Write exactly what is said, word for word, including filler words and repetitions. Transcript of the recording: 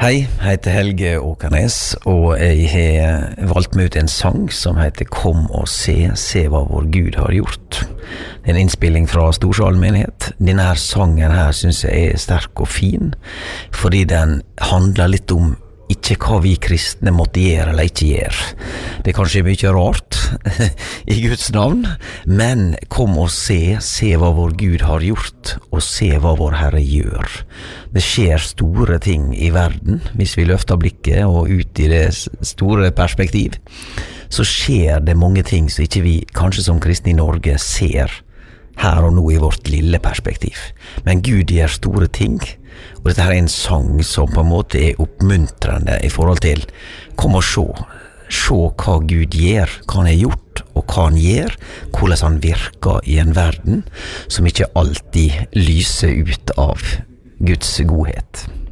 Hei, jeg heter Helge Åkernes, og jeg har valgt meg ut en sang som heter Kom og se, se hva vår Gud har gjort. Det er en innspilling fra Storsalen menighet. Denne her sangen her synes jeg er sterk og fin, fordi den handler litt om ikke hva vi kristne måtte gjøre eller ikke gjøre. Det er kanskje mye rart i Guds navn, men kom og se, se hva vår Gud har gjort, og se hva vår Herre gjør. Det skjer store ting i verden, hvis vi løfter blikket og ut i det store perspektiv, så skjer det mange ting som ikke vi, kanskje som kristne i Norge, ser her og nå i vårt lille perspektiv. Men Gud gjør store ting, og dette her er en sang som på en måte er oppmuntrende i forhold til kom og se, se hva Gud gjør, hva han har gjort og hva han gjør, hvordan han virker i en verden som ikke alltid lyser ut av Guds godhet.